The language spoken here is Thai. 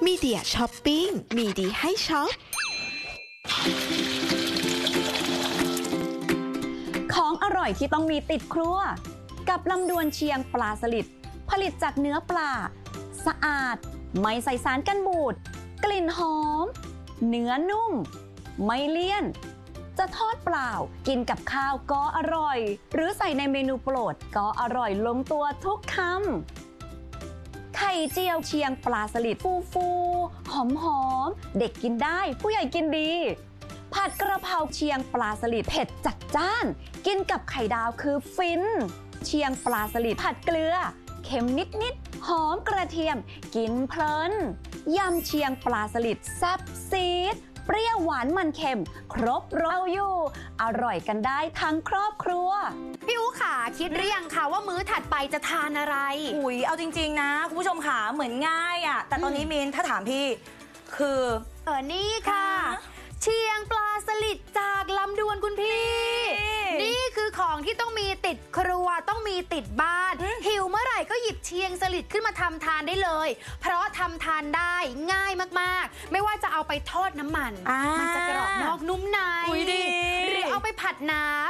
มีเดียช้อปปิ้งมีดีให้ช็อปของอร่อยที่ต้องมีติดครัวกับลำดวนเชียงปลาสลิดผลิตจากเนื้อปลาสะอาดไม่ใส่สารกันบูดกลิ่นหอมเนื้อนุ่มไม่เลี่ยนจะทอดเปล่ากินกับข้าวก็อร่อยหรือใส่ในเมนูโปรดก็อร่อยลงตัวทุกคำไข่เจียวเชียงปลาสลิดฟูหอมเด็กกินได้ผู้ใหญ่กินดีผัดกระเพราเชียงปลาสลิดเผ็ดจัดจ้านกินกับไข่ดาวคือฟินเชียงปลาสลิดผัดเกลือเค็มนิดหอมกระเทียมกินเพลินยำเชียงปลาสลิดแซ่บซีดเปรี้ยวหวานมันเค็มครบเราอยู่อร่อยกันได้ทั้งครอบครัวพี่อู๋ขาคิดหรือยังคะว่ามื้อถัดไปจะทานอะไรอุ๊ยเอาจริงๆนะคุณผู้ชมขาเหมือนง่ายอ่ะแต่ตอนนี้มินถ้าถามพี่คือนี่ค่ะเชียงปลาสลิดจากลำดวนคุณพี่นี่คือของที่ต้องมีติดครัวต้องมีติดบ้านหิวเมื่อไหร่ก็หยิบเชียงสลิดขึ้นมาทำทานได้เลยเพราะทำทานได้ง่ายมากๆไม่ว่าจะเอาไปทอดน้ำมันมันจะกรอบนอกนุ่มในหรือเอาไปผัดน้ำ